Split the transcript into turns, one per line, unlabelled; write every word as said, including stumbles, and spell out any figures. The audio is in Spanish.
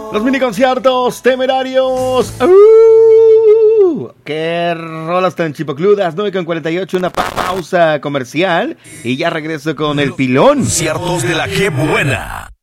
Los mini conciertos temerarios. ¡Uh! ¡Qué rolas tan chipocludas! nueve con cuarenta y ocho, una pa- pausa comercial. Y ya regreso con el pilón.
Conciertos de la G buena.